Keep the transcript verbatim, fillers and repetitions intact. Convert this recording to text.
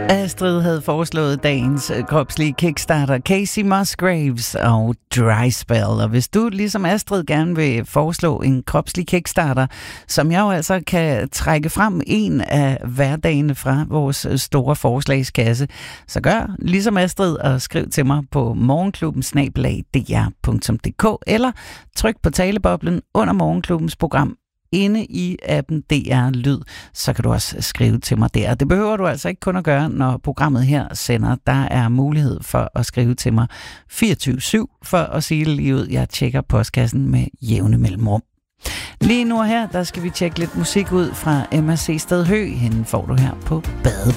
Astrid havde foreslået dagens kropslige kickstarter, Casey Musgraves og Dry Spell. Og hvis du ligesom Astrid gerne vil foreslå en kropslig kickstarter, som jeg jo altså kan trække frem en af hverdagene fra vores store forslagskasse, så gør ligesom Astrid og skriv til mig på morgenklubben snabel-a d r punktum d k eller tryk på taleboblen under Morgenklubbens program inde i appen D R Lyd, så kan du også skrive til mig der. Det behøver du altså ikke kun at gøre, når programmet her sender. Der er mulighed for at skrive til mig fireogtyve syv, for at sige det lige ud. Jeg tjekker postkassen med jævne mellemrum. Lige nu her, der skal vi tjekke lidt musik ud fra Emma C. Stedhø. Hende får du her på Badebro.